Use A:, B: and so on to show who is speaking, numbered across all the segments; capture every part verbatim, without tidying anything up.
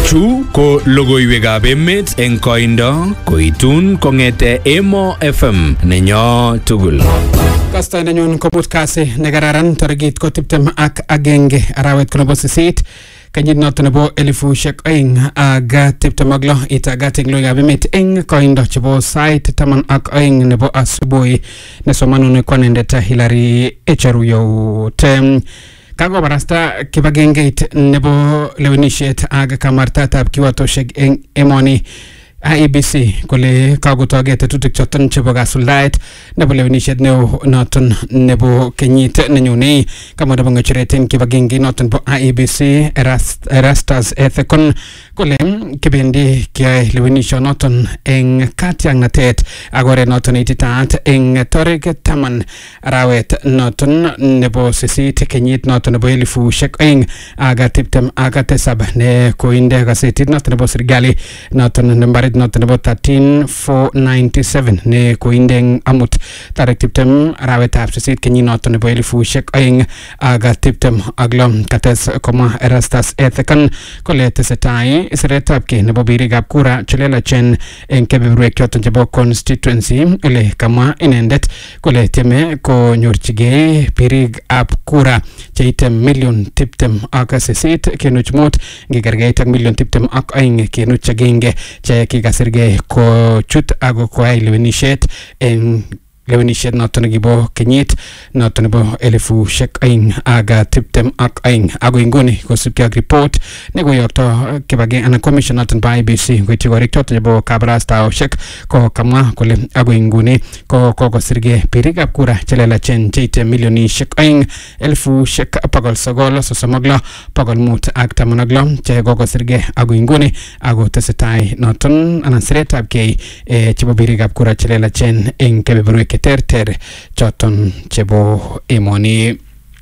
A: Chu ko logoiwekab emet eng koindo koitun kong'ete Emo F M nenyo tugul.
B: Kasta nenyun komut kasi nekararan tarikit ko tiptem ak agenge arawet ko nebo sisit kenyit noton nebo elifushek oeng ak tiptem ak lo itagating logoiwekab emet eng koindo chebo sait taman ak oeng nebo asubuhi nesomanune kwanendet Hilary Echeruiyot. Kagobarasta kibagengeit nebo lewenishet ak kamartatab kiwatoshek eng emoni I E B C kole kagotoge tetutik choton chebo kasuldaet nebo lewenishet neo noton nebo kenyit nenyone. Kamwa nebo ng'echeret eng kibagenge noton bo I E B C Erastus Ethekon kole kibendi kiyae lewenisho noton eng katiangnatet ak oret noton ititaat eng tarik taman arawet noton nebo sisit kenyit noton nebo elifushek oeng ak tiptem ak tisab ne koinde gazetit noton nebo serikali noton nambarit noton nebo thirteen four ninety-seven ne koinde amut tarik tiptem arawetab sisit kenyit noton nebo elifushek oeng ak tiptem ak lo. Kates komwa Erastus Ethekon kole tesetai siretabke nebo birikab kura chelelachen eng kebeberwek choton chebo constituency ole kamwa inendet kole tieme konyorchigei birikab kura cheite million tiptem ak sisit kenuch mut ngikerkeit ak million tiptem ak oeng kenuch agenge che kikasirgei kochut ako koyai lewenishet eng lewenishet noton kibo kenyit noton nebo elifushek oeng ak tiptem ak oeng. Ako inguni kosubkei ak report nekoyokto kibagenge anan commission noton bo I E B C koityi korik choton chebo kabarastaoshek ko kamwa kole ako inguni ko kokosirgei birikab kura chelelachen cheite milionishek oeng elifushek bogol sogol sosom ak lo bogol mut ak taman ak lo che kokosirgei ako inguni ako tesetai noton anan siretabkei chebo birikab kura chelelachen eng kebeberwek terter choton chebo emoni.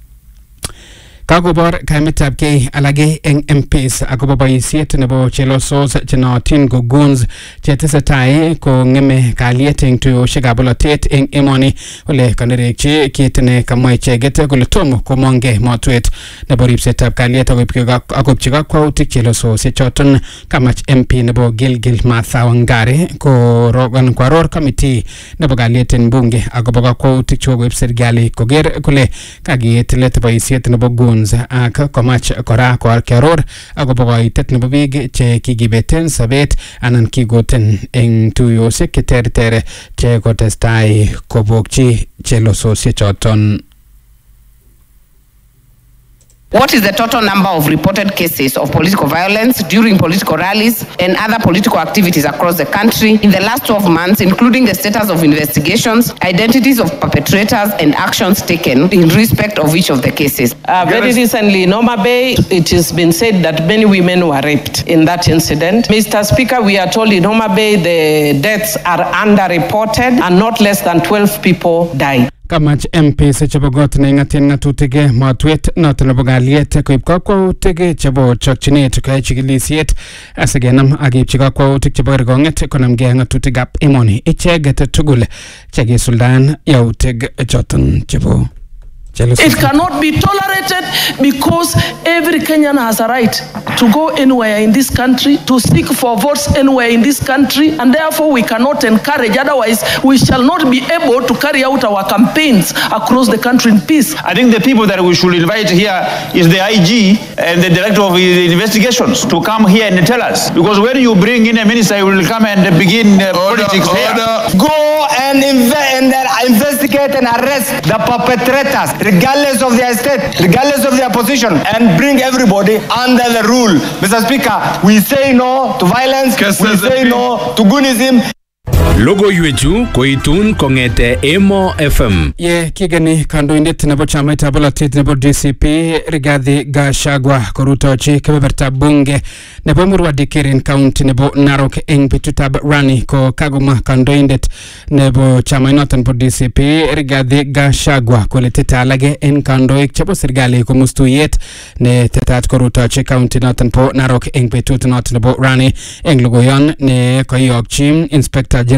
B: Kagobor kaimetabgei alage eng M Ps akobo boisiet nebo chelosos chenootin ko goons chetesetai ko ng'eme kalyet eng tuyoshekab bolotet eng emoni ole kanerekchi kit ne kamwa icheget kole tomo komongei motwet nebo ripsetab kalyet akopchi kakwautik chelososiek choton. Kamach M P nebo Gilgil Martha Wangari korogan kwaror committee nebo kalyet eng bunge akobo kakwautik chokoib serikali koger kole kakiet let boisiet nebo goons ak komach kora koaror akobo koitet nebo biik che kikibeten sobet anan kigoten eng tuyosiek cheterter che kotestai kobokchi chelososiek choton.
C: What is the total number of reported cases of political violence during political rallies and other political activities across the country in the last twelve months, including the status of investigations, identities of perpetrators, and actions taken in respect of each of the cases?
D: Uh, very recently in Homa Bay, it has been said that many women were raped in that incident. Mister Speaker, we are told in Homa Bay the deaths are underreported and not less than twelve people died.
B: Kamach M P chebo got nengatin ngatutik motwet noton nebo kalyet koib kakwautik chebo chokchinet koyai chikilisiet asikenam ak keipchi kakwautik chebo kerkong'et konamgei ngatutikab emoni icheget tugul chekisuldaen yautik choton chebo.
E: It cannot be tolerated because every Kenyan has a right to go anywhere in this country, to seek for votes anywhere in this country, and therefore we cannot encourage. Otherwise, we shall not be able to carry out our campaigns across the country in peace.
F: I think the people that we should invite here is the I G and the director of the investigations to come here and tell us. Because when you bring in a minister, he will come and begin uh, order, politics order. Here.
G: Go and, inve- and uh, investigate and arrest the perpetrators, regardless of their state, regardless of their position, and bring everybody under the rule. Mister Speaker, we say no to violence, we say no to goonism.
A: Logoiwechu koitun kong'ete Emo F M.
B: Ye kigeni kandoindet nebo chamaitab bolotet nebo D C P Rigathi Gachagua korutochi kebebertab bunge nebo Murwa Dikirin county nebo Narok eng betutab rani ko kagoma kandoindet nebo chamainoton bo D C P Rigathi Gachagua kole tete alage en kandoik chebo serikali ko mustuyet ne tetat korutochi county noton bo Narok eng betut noton nebo rani eng logoyon ne koyokchi Inspector General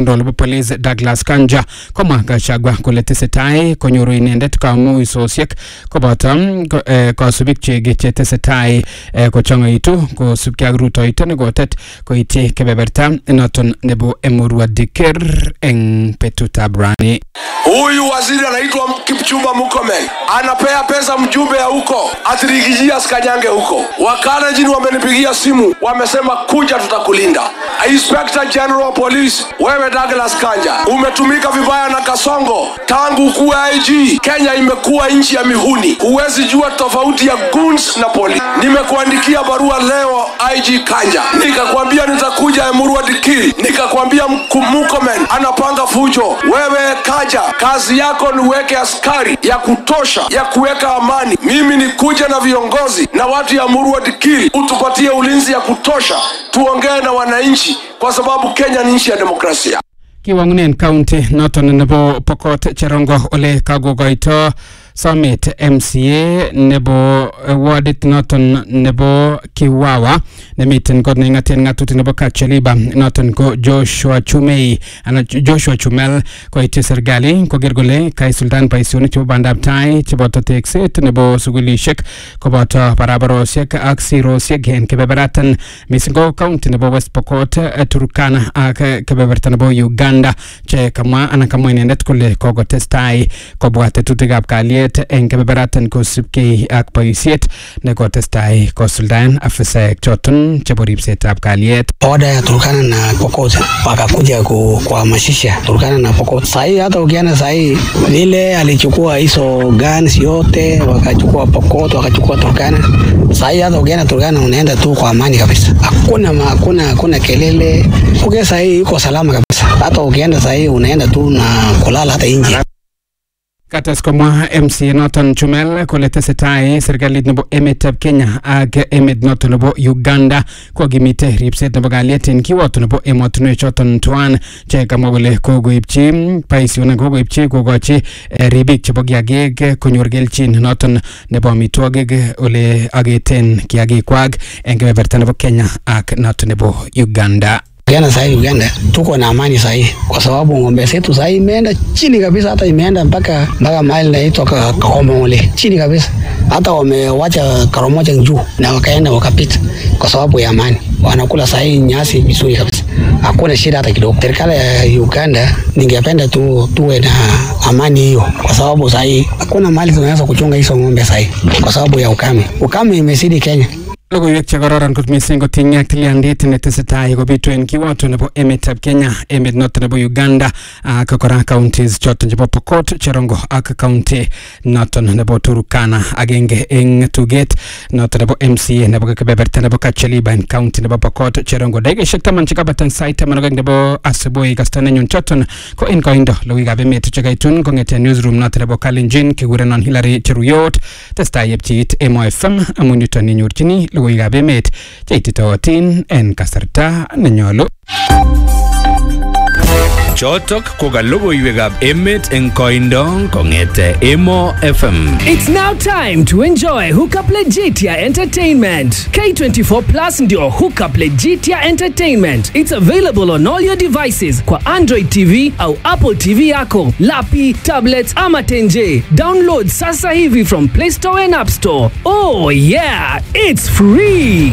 B: General of Police Douglas Kanja komwa Gachagua kole tesetai konyoru inendet kamuisosiek koboto kasubik chege che tesetai kochangaitu kosubkei ak rutoito nekotet koityi kebeberta noton nebo Emurua Dikir eng betutab rani.
H: Huyu waziri anaitwa Kipchumba Murkomen anapea pesa mjumbe ya huko atirigijia Kanyange huko. Wakana jini wamenipigia simu wamesema kuja tutakulinda. Inspector General Police wewe Douglas Kanja umetumika vibaya na Kasongo tangu kuwa I G. Kenya imekuwa nchi ya mihuni. Huwezi jua tofauti ya goons na polisi. Nimekuandikia barua leo I G Kanja. Nikakwambia nitakuja Emurua Dikir. Nikakwambia Murkomen anapanga fujo. Wewe Kanja kazi yako ni uweke askari ya kutosha ya kuweka amani. Mimi ni kuja na viongozi na watu ya Emurua Dikir utupatie ulinzi ya kutosha. Tuongee na wananchi kwa sababu Kenya ni nchi ya demokrasia.
B: Kiwangunen county noton nebo Pokot Cherongo ole kagogoito Summit M C A nebo wardit noton nebo Kiwawa nemiten kot nengaten ngatuti nebo Kacheliba noton ko Joshua Chumei ana Joshua Chumel koityi serikali koger kole kaisuldan boisionik chebo bandab tai cheboto tekset nebo sugulishek koboto barabarosiek ak sirosiek en kebeberatan mising ko county nebo West Pokot, Turkana ak kebeberta nebo Uganda che kamwa ana kamwa inendet kole kokotestai kobwa tetutikab kalyet en kebeberatan kosubkei ak boisiet nekotestai kosuldaen afisaek choton chebo ripsetab kalyet.
I: Oda ya Turkana na Pokot wakakuja kuhamasisha Turkana na Pokot. Sahi hata ukiana sahi vile alichukua hizo guns yote wakachukua Pokot wakachukua Turkana. Sahi hata ukiana Turkana unaenda tu kwa amani kabisa. Hakuna hakuna hakuna kelele. Ukiana sahi yuko salama kabisa. Hata ukienda sahi unaenda tu na kulala hata nje.
B: Katas komwa M C noton Chumel kole tesetai serikalit nebo emetab Kenya ak emet noton nebo Uganda kokimite ripset nebo kalyet en kiwoto nebo emotinwek choton tuan che kamwa kole kokoipchi boisionik kokoipchi kokochi ribik chebo kiagik konyor kelchin noton nebo amitwogik ole ageten kiagikwak en kebeberta nebo Kenya ak noton nebo Uganda.
I: Ukiana sahi Uganda tuko na amani sahi kwa sababu ng'ombe zetu sahi imeenda chini kabisa, hata imeenda mpaka mpaka mahali naitwa Kakomole chini kabisa, hata wamewacha Karamoja juu na wakaenda wakapita kwa sababu ya amani. Wanakula sahi nyasi vizuri kabisa, hakuna shida hata kidogo. Serikali ya Uganda ningependa tu tuwe na amani hiyo kwa sababu sahi hakuna mahali tunaweza kuchunga hizo ng'ombe sahi kwa sababu ya ukame. Ukame imezidi Kenya.
B: Logoiwek chekororon kot mising kotinye ak tilyandit netesetai kobitu en kiwoto nebo emetab Kenya, emet noton nebo Uganda ak kora counties choton chebo Pokot, Cherongo ak county noton nebo Turkana. Agenge eng tuget noton nebo M C A nebo kebeberta nebo Kacheliba en county nebo Pokot, Cherongo. Dakikaishek taman chekabatan sait taman ak nebo asubuhi kastanenyun choton ko en koindo logoiwekab emet chekaitun kong'eten newsroom noton nebo Kalenjin kigurenon Hilary Cheruyot. Testai yepchiit Emo F M amun yuton inyorchini logoiwekab emet cheititootin en kasarta nenyolu.
A: Chotok ko ka logoiwekab emet eng koindo kong'ete Emo F M.
J: It's now time to enjoy Hookup Legitia Entertainment. K twenty-four Plus ndio Hookup Legitia Entertainment. It's available on all your devices kwa Android T V au Apple T V yako, lapi, tablets ama tenje. Download sasa hivi from Play Store and App Store. Oh yeah, it's free.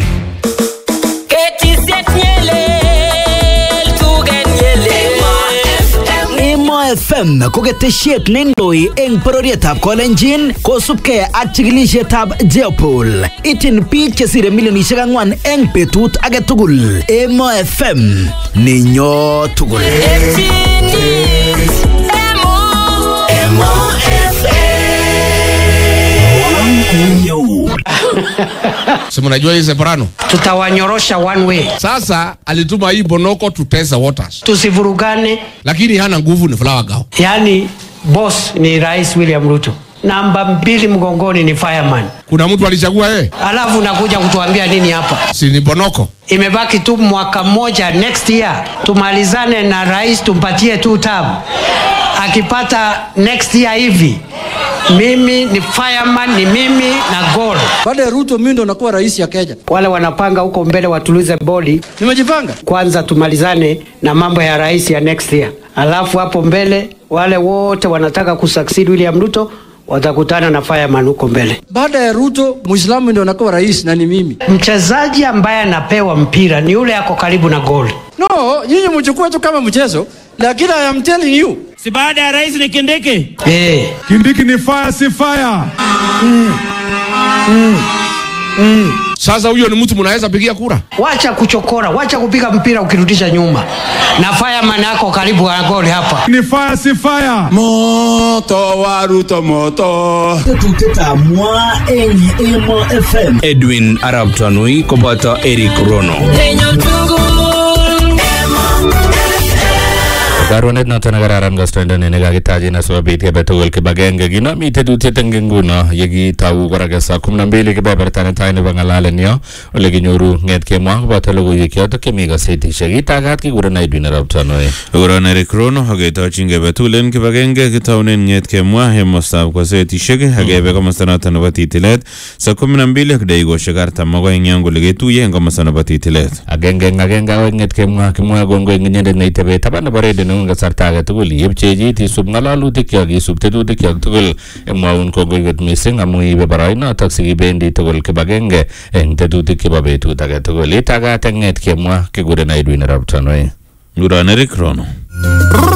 K: Emo F M ko ketesiet neindoi eng bororietab Kolenjin kosubkei ak chikilisietab Jeopol. Itin biik chesire milionisiek ang'wan eng betut age tugul. Emo F M ninyo tugul.
L: Si mnajua hii Separano?
M: Tutawanyorosha one way.
L: Sasa alituma hii Bonoko to test the waters.
M: Tusivurugane.
L: Lakini hana nguvu ni Flower Girl.
M: Yaani boss ni Rais William Ruto. Namba mbili mgongoni ni fireman.
L: Kuna mtu alichagua yeye?
M: Alafu unakuja kutuambia nini hapa?
L: Si ni Bonoko.
M: Imebaki tu mwaka mmoja next year. Tumalizane na rais tumpatie tu term. Akipata next year hivi Mimi ni fireman, ni mimi na goal.
N: Baada ya Ruto mimi ndo nakuwa rais ya Kenya.
M: Wale wanapanga huko mbele watulize body.
N: Nimejipanga.
M: Kwanza tumalizane na mambo ya rais ya next year. Alafu hapo mbele wale wote wanataka kusucceed William Ruto watakutana na fireman huko mbele.
N: Baada ya Ruto Muislamu ndo nakuwa rais na ni mimi.
M: Mchezaji ambaye anapewa mpira ni yule yako karibu na goal.
N: No, nyinyi mchukue tu kama mchezo, lakini I am telling you.
O: Si baada ya rais ni Kindiki?
M: Eh.
P: Kindiki ni fire si fire.
M: Mm. Mm. Mm.
L: Sasa huyo ni mtu mnaweza pigia kura?
M: Wacha kuchokora, wacha kupiga mpira ukirudisha nyuma. Na fireman yako karibu na goal hapa.
P: Ni fire si fire.
Q: Moto wa Ruto moto.
K: Tuteta mwa enye Emo F M.
A: Edwin Arab Tanui koboto Eric Rono. Karonet noton nekararan kostoindoni nekakitaji nasikobit kebetugul kibagenge kinami tetutiet eng nguno yekitou kora saa kumi na mbili kebeberta netai nebo ng'alalenyo ole kinyoru ng'et kemwa koboto logoiwek chotok chemi gazetishek itagat kikuren Edwin Arap Tanui.
R: Kikuren Eric Rono aketochin kebetugul en kibagenge kitounen ng'et kemwa emostab gazetishek akebe komosta noton nebo titilet saa kumi na mbili ak dakikoshek artam ak oeng yon kole ketuye en komosta nebo titilet.
A: Agenge eng agenge ak ng'et kemwa kimwa kongoi eng inyendet neitebe taban nebo redio eng kasarta age tugul yepchechit isub ng'alalutik isub tetutik tugul emwaun kongoi kot mising amu ibe boroinotok sikibendi tugul kibagenge eng tetutik chebo betut age tugul itagat eng ng'et kemwa kikuren Edwin Arap Tanui.
R: Kikuren Eric Rono.